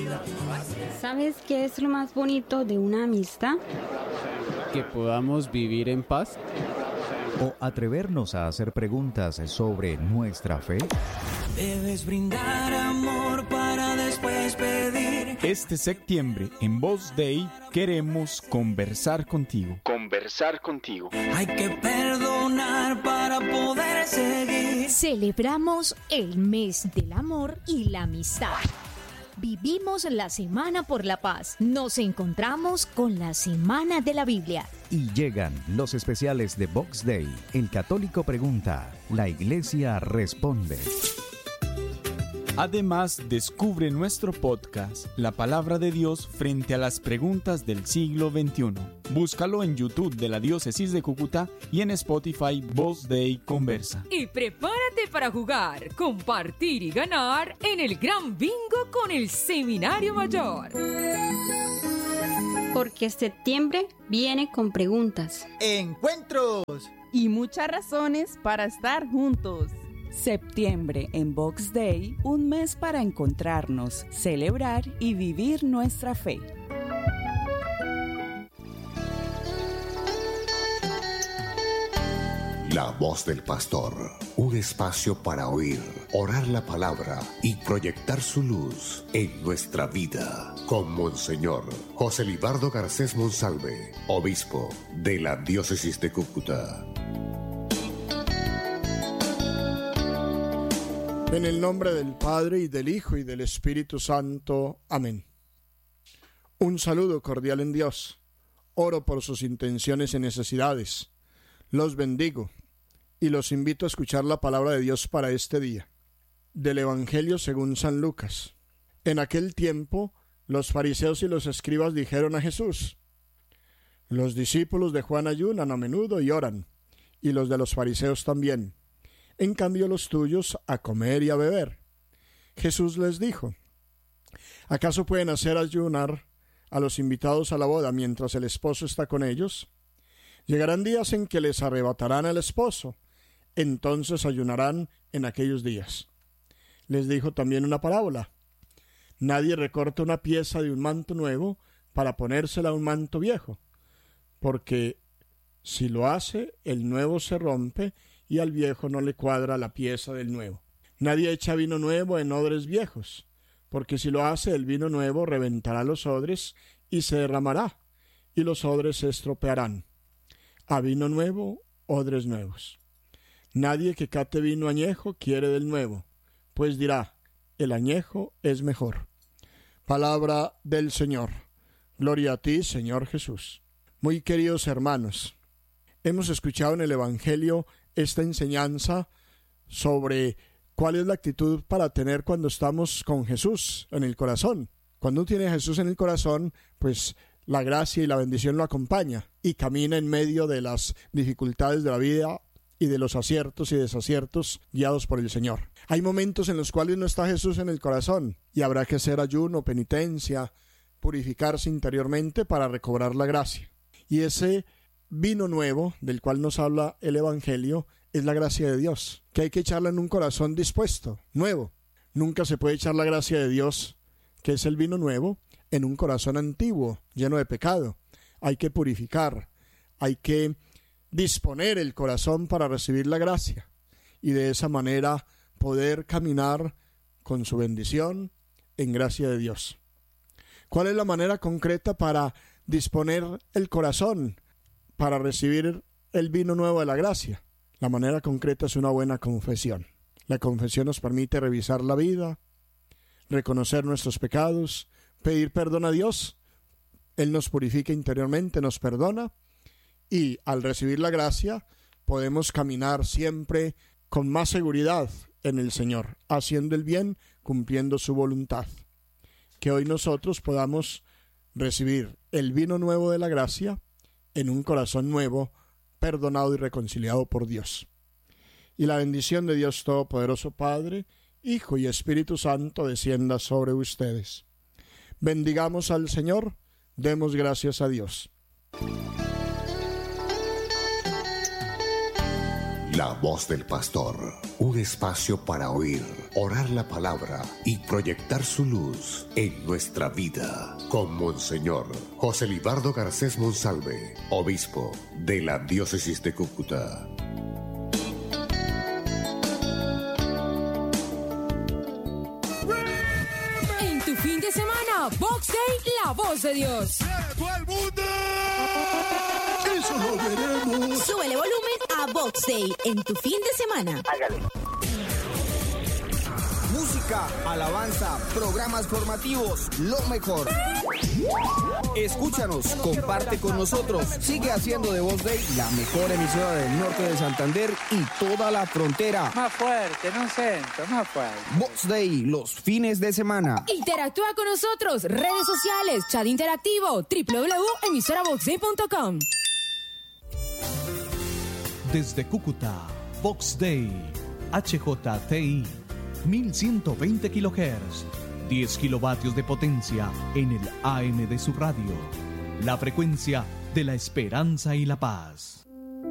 ¿Sabes qué es lo más bonito de una amistad? Que podamos vivir en paz. O atrevernos a hacer preguntas sobre nuestra fe. Debes brindar amor para después pedir. Este septiembre en Voz Day queremos conversar contigo. Hay que perdonar para poder seguir. Celebramos el mes del amor y la amistad. Vivimos la Semana por la Paz. Nos encontramos con la Semana de la Biblia. Y llegan los especiales de Vox Day. El católico pregunta, la iglesia responde. Además, descubre nuestro podcast, La Palabra de Dios frente a las preguntas del siglo XXI. Búscalo en YouTube de la Diócesis de Cúcuta y en Spotify Voz Day Conversa. Y prepárate para jugar, compartir y ganar en el Gran Bingo con el Seminario Mayor. Porque septiembre viene con preguntas, encuentros y muchas razones para estar juntos. Septiembre en Vox Day, un mes para encontrarnos, celebrar y vivir nuestra fe. La voz del pastor, un espacio para oír, orar la palabra y proyectar su luz en nuestra vida. Con Monseñor José Libardo Garcés Monsalve, obispo de la Diócesis de Cúcuta. En el nombre del Padre, y del Hijo, y del Espíritu Santo. Amén. Un saludo cordial en Dios. Oro por sus intenciones y necesidades. Los bendigo y los invito a escuchar la palabra de Dios para este día. Del Evangelio según San Lucas. En aquel tiempo, los fariseos y los escribas dijeron a Jesús: los discípulos de Juan ayunan a menudo y oran, y los de los fariseos también. En cambio los tuyos a comer y a beber. Jesús les dijo: ¿acaso pueden hacer ayunar a los invitados a la boda mientras el esposo está con ellos? Llegarán días en que les arrebatarán al esposo, entonces ayunarán en aquellos días. Les dijo también una parábola: nadie recorta una pieza de un manto nuevo para ponérsela a un manto viejo, porque si lo hace, el nuevo se rompe y al viejo no le cuadra la pieza del nuevo. Nadie echa vino nuevo en odres viejos, porque si lo hace, el vino nuevo reventará los odres y se derramará, y los odres se estropearán. A vino nuevo, odres nuevos. Nadie que cate vino añejo quiere del nuevo, pues dirá: el añejo es mejor. Palabra del Señor. Gloria a ti, Señor Jesús. Muy queridos hermanos, hemos escuchado en el Evangelio esta enseñanza sobre cuál es la actitud para tener cuando estamos con Jesús en el corazón. Cuando uno tiene a Jesús en el corazón, pues la gracia y la bendición lo acompaña y camina en medio de las dificultades de la vida y de los aciertos y desaciertos guiados por el Señor. Hay momentos en los cuales no está Jesús en el corazón y habrá que hacer ayuno, penitencia, purificarse interiormente para recobrar la gracia. Y ese vino nuevo, del cual nos habla el Evangelio, es la gracia de Dios, que hay que echarla en un corazón dispuesto, nuevo. Nunca se puede echar la gracia de Dios, que es el vino nuevo, en un corazón antiguo, lleno de pecado. Hay que purificar, hay que disponer el corazón para recibir la gracia, y de esa manera poder caminar con su bendición en gracia de Dios. ¿Cuál es la manera concreta para disponer el corazón para recibir el vino nuevo de la gracia? La manera concreta es una buena confesión. La confesión nos permite revisar la vida, reconocer nuestros pecados, pedir perdón a Dios. Él nos purifica interiormente, nos perdona, y al recibir la gracia podemos caminar siempre con más seguridad en el Señor, haciendo el bien, cumpliendo su voluntad. Que hoy nosotros podamos recibir el vino nuevo de la gracia en un corazón nuevo, perdonado y reconciliado por Dios. Y la bendición de Dios Todopoderoso, Padre, Hijo y Espíritu Santo, descienda sobre ustedes. Bendigamos al Señor, demos gracias a Dios. La voz del pastor, un espacio para oír, orar la palabra y proyectar su luz en nuestra vida. Con Monseñor Joselibardo Garcés Monsalve, obispo de la Diócesis de Cúcuta. En tu fin de semana, Box Day, la voz de Dios. ¡Todo el mundo! ¡Eso lo veremos! Súbele volumen a Box Day en tu fin de semana. Hágale. Música, alabanza, programas formativos, lo mejor. Escúchanos, comparte con nosotros. Sigue haciendo de Voz Day la mejor emisora del norte de Santander y toda la frontera. Más fuerte, no siento, más fuerte. Voz Day, los fines de semana. Interactúa con nosotros, redes sociales, chat interactivo, www.emisoraboxday.com. Desde Cúcuta, Vox Day, HJTI, 1120 kHz, 10 kilovatios de potencia en el AM de su radio. La frecuencia de la esperanza y la paz.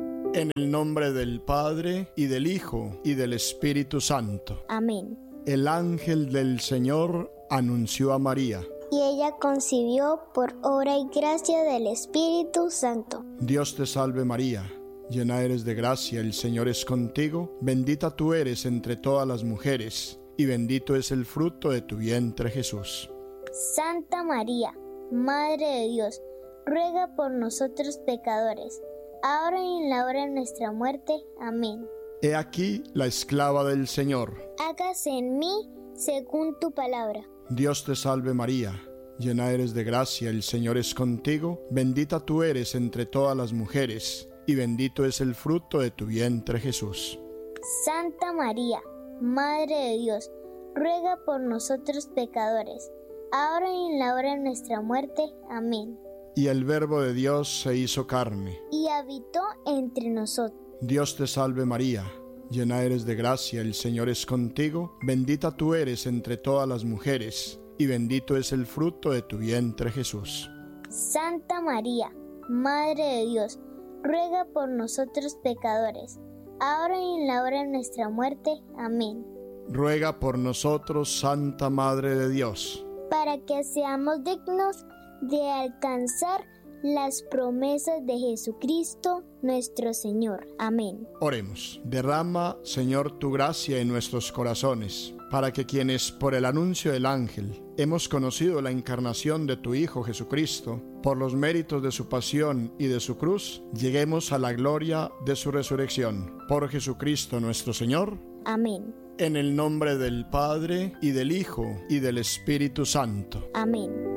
En el nombre del Padre, y del Hijo, y del Espíritu Santo. Amén. El ángel del Señor anunció a María. Y ella concibió por obra y gracia del Espíritu Santo. Dios te salve María, llena eres de gracia, el Señor es contigo, bendita tú eres entre todas las mujeres, y bendito es el fruto de tu vientre Jesús. Santa María, Madre de Dios, ruega por nosotros pecadores, ahora y en la hora de nuestra muerte. Amén. He aquí la esclava del Señor. Hágase en mí según tu palabra. Dios te salve María, llena eres de gracia, el Señor es contigo, bendita tú eres entre todas las mujeres, y bendito es el fruto de tu vientre Jesús. Santa María, Madre de Dios, ruega por nosotros pecadores, ahora y en la hora de nuestra muerte. Amén. Y el Verbo de Dios se hizo carne, y habitó entre nosotros. Dios te salve María, llena eres de gracia, el Señor es contigo, bendita tú eres entre todas las mujeres, y bendito es el fruto de tu vientre Jesús. Santa María, Madre de Dios, ruega por nosotros pecadores, ahora y en la hora de nuestra muerte. Amén. Ruega por nosotros, Santa Madre de Dios, para que seamos dignos de alcanzar las promesas de Jesucristo nuestro Señor. Amén. Oremos. Derrama, Señor, tu gracia en nuestros corazones, para que quienes por el anuncio del ángel hemos conocido la encarnación de tu Hijo Jesucristo, por los méritos de su pasión y de su cruz, lleguemos a la gloria de su resurrección. Por Jesucristo nuestro Señor. Amén. En el nombre del Padre, y del Hijo, y del Espíritu Santo. Amén.